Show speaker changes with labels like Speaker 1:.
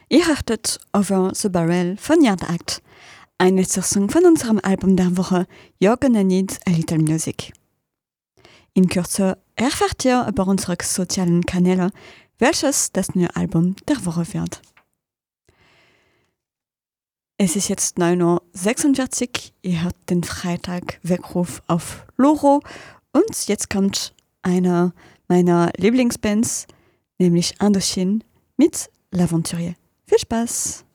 Speaker 1: Ihr hörtet Over the Barrel von Yard Act, eine Song von unserem Album der Woche You're Gonna Need a Little Music. In Kürze erfahrt ihr über unsere sozialen Kanäle, welches das neue Album der Woche wird. Es ist jetzt 9:46 Uhr, ihr hört den Freitag Weckruf auf Loro und jetzt kommt eine meiner Lieblingsbands, nämlich Indochine mit L'Aventurier. Viel Spaß!